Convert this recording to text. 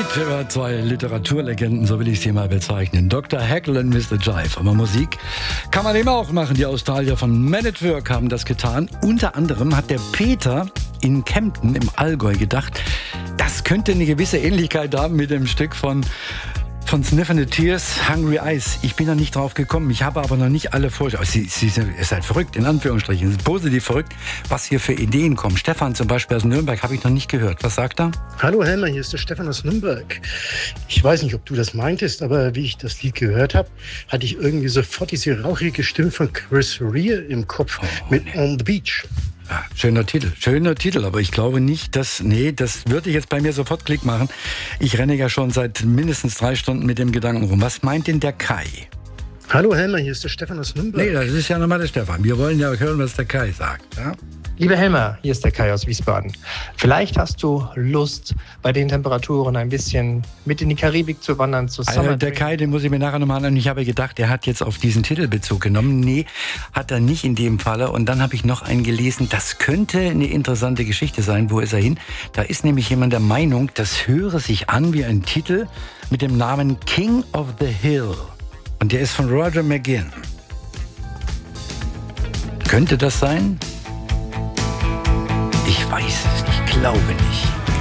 Zwei Literaturlegenden, so will ich sie mal bezeichnen. Dr. Hackle und Mr. Jive. Aber Musik kann man eben auch machen. Die Australier von Man at Work haben das getan. Unter anderem hat der Peter in Kempten im Allgäu gedacht, das könnte eine gewisse Ähnlichkeit haben mit dem Stück von Sniff and the Tears, Hungry Eyes. Ich bin da nicht drauf gekommen. Ich habe aber noch nicht alle Vorstellungen. Ihr seid verrückt, in Anführungsstrichen. Positiv verrückt, was hier für Ideen kommen. Stefan zum Beispiel aus Nürnberg habe ich noch nicht gehört. Was sagt er? Hallo Helmer, hier ist der Stefan aus Nürnberg. Ich weiß nicht, ob du das meintest, aber wie ich das Lied gehört habe, hatte ich irgendwie sofort diese rauchige Stimme von Chris Rea im Kopf mit On the Beach. Ja, schöner Titel, aber ich glaube nicht, das würde jetzt bei mir sofort Klick machen. Ich renne ja schon seit mindestens 3 Stunden mit dem Gedanken rum. Was meint denn der Kai? Hallo Helmer, hier ist der Stefan aus Nürnberg. Nee, das ist ja nochmal der Stefan. Wir wollen ja hören, was der Kai sagt. Ja? Lieber Helmer, hier ist der Kai aus Wiesbaden. Vielleicht hast du Lust, bei den Temperaturen ein bisschen mit in die Karibik zu wandern, zu Summer. Der Kai, den muss ich mir nachher nochmal anhören. Ich habe gedacht, er hat jetzt auf diesen Titel Bezug genommen. Nee, hat er nicht in dem Falle. Und dann habe ich noch einen gelesen, das könnte eine interessante Geschichte sein. Wo ist er hin? Da ist nämlich jemand der Meinung, das höre sich an wie ein Titel mit dem Namen King of the Hill. Und der ist von Roger McGuinn. Könnte das sein? Ich weiß es, ich glaube nicht.